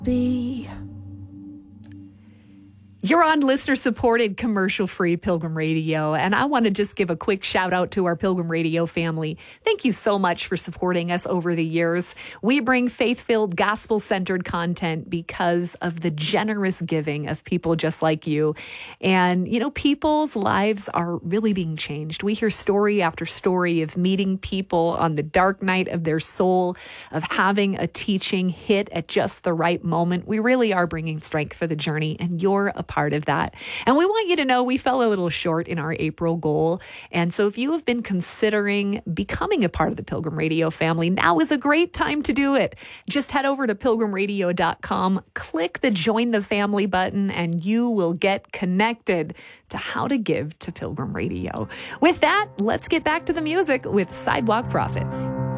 Be. You're on listener-supported, commercial-free Pilgrim Radio, and I want to just give a quick shout-out to our Pilgrim Radio family. Thank you so much for supporting us over the years. We bring faith-filled, gospel-centered content because of the generous giving of people just like you. And, you know, people's lives are really being changed. We hear story after story of meeting people on the dark night of their soul, of having a teaching hit at just the right moment. We really are bringing strength for the journey, and you're a part of that. And we want you to know we fell a little short in our April goal. And so if you have been considering becoming a part of the Pilgrim Radio family, now is a great time to do it. Just head over to pilgrimradio.com, click the Join the Family button, and you will get connected to how to give to Pilgrim Radio. With that, let's get back to the music with Sidewalk Prophets.